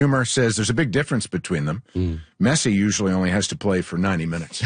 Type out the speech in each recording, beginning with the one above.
Humor says there's a big difference between them. Messi usually only has to play for 90 minutes.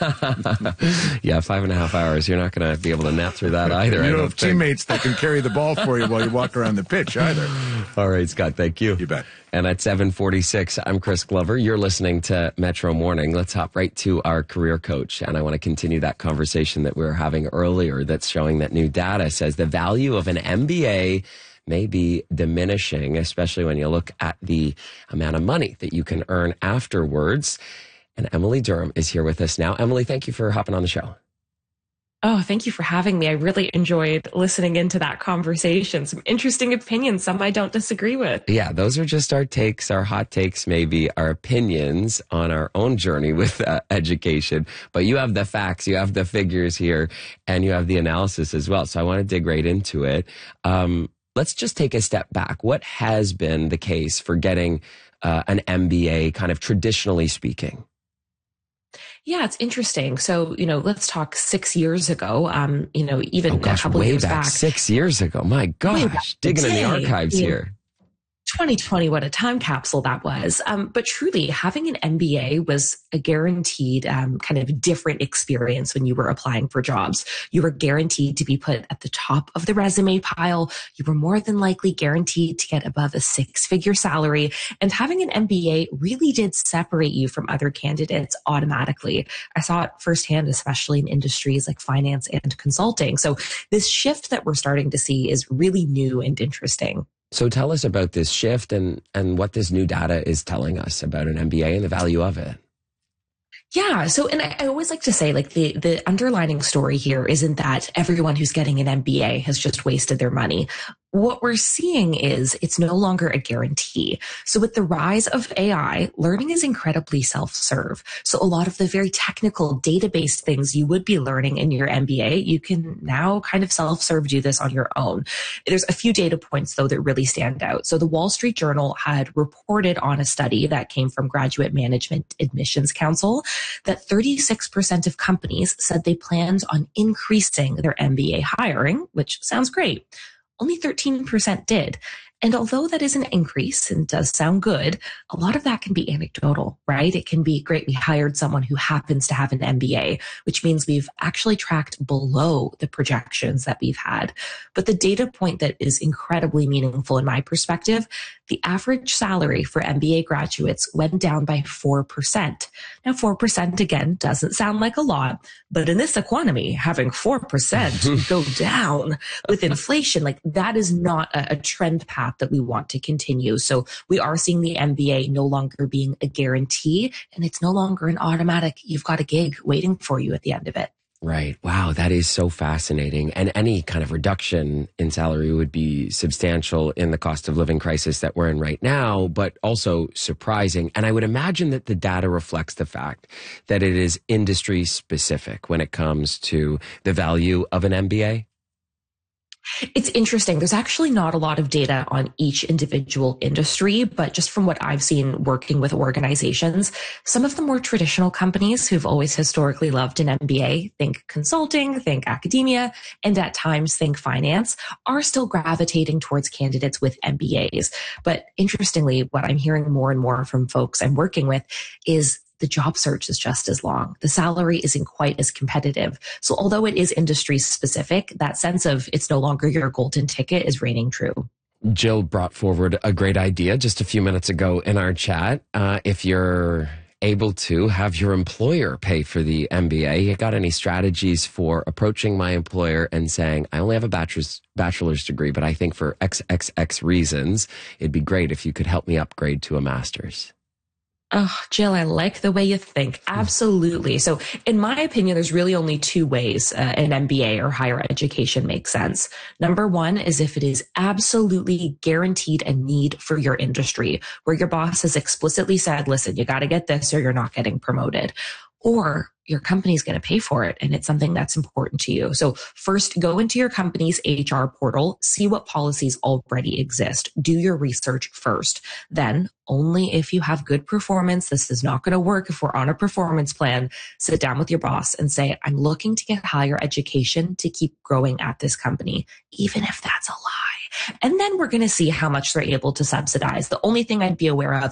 Yeah, 5.5 hours. You're not going to be able to nap through that either. You don't have teammates that can carry the ball for you while you walk around the pitch either. All right, Scott, thank you. You bet. And at 7:46, I'm Chris Glover. You're listening to Metro Morning. Let's hop right to our career coach. And I want to continue that conversation that we were having earlier that's showing that new data says the value of an MBA may be diminishing, especially when you look at the amount of money that you can earn afterwards. And Emily Durham is here with us now. Emily, thank you for hopping on the show. Oh, thank you for having me. I really enjoyed listening into that conversation. Some interesting opinions, some I don't disagree with. Yeah, those are just our takes, our hot takes, maybe our opinions on our own journey with education. But you have the facts, you have the figures here, and you have the analysis as well. So I want to dig right into it. Let's just take a step back. What has been the case for getting an MBA, kind of traditionally speaking? Yeah, it's interesting. So, let's talk 6 years ago, even a couple way years back. 6 years ago. My gosh, digging in the archives here. 2020, what a time capsule that was. But truly, having an MBA was a guaranteed kind of different experience when you were applying for jobs. You were guaranteed to be put at the top of the resume pile. You were more than likely guaranteed to get above a six-figure salary. And having an MBA really did separate you from other candidates automatically. I saw it firsthand, especially in industries like finance and consulting. So this shift that we're starting to see is really new and interesting. So tell us about this shift and what this new data is telling us about an MBA and the value of it. Yeah. So, and I always like to say, like, the underlining story here isn't that everyone who's getting an MBA has just wasted their money. What we're seeing is it's no longer a guarantee. So with the rise of AI, learning is incredibly self-serve. So a lot of the very technical database things you would be learning in your MBA, you can now kind of self-serve do this on your own. There's a few data points though that really stand out. So the Wall Street Journal had reported on a study that came from Graduate Management Admissions Council that 36% of companies said they planned on increasing their MBA hiring, which sounds great. Only 13% did. And although that is an increase and does sound good, a lot of that can be anecdotal, right? It can be great. We hired someone who happens to have an MBA, which means we've actually tracked below the projections that we've had. But the data point that is incredibly meaningful in my perspective, the average salary for MBA graduates went down by 4%. Now, 4% again doesn't sound like a lot, but in this economy, having 4% go down with inflation, like that is not a trend path that we want to continue. So we are seeing the MBA no longer being a guarantee, and it's no longer an automatic, you've got a gig waiting for you at the end of it. Right. Wow. That is so fascinating. And any kind of reduction in salary would be substantial in the cost of living crisis that we're in right now, but also surprising. And I would imagine that the data reflects the fact that it is industry specific when it comes to the value of an MBA. It's interesting. There's actually not a lot of data on each individual industry, but just from what I've seen working with organizations, some of the more traditional companies who've always historically loved an MBA, think consulting, think academia, and at times think finance, are still gravitating towards candidates with MBAs. But interestingly, what I'm hearing more and more from folks I'm working with is the job search is just as long. The salary isn't quite as competitive. So although it is industry specific, that sense of it's no longer your golden ticket is reigning true. Jill brought forward a great idea just a few minutes ago in our chat. If you're able to have your employer pay for the MBA, you got any strategies for approaching my employer and saying, I only have a bachelor's degree, but I think for XXX reasons, it'd be great if you could help me upgrade to a master's. Oh, Jill, I like the way you think. Absolutely. So in my opinion, there's really only two ways an MBA or higher education makes sense. Number one is if it is absolutely guaranteed a need for your industry, where your boss has explicitly said, listen, you got to get this or you're not getting promoted. Or your company's going to pay for it and it's something that's important to you. So first, go into your company's HR portal, see what policies already exist. Do your research first. Then, only if you have good performance, this is not going to work if we're on a performance plan, sit down with your boss and say, I'm looking to get higher education to keep growing at this company, even if that's a lie. And then we're going to see how much they're able to subsidize. The only thing I'd be aware of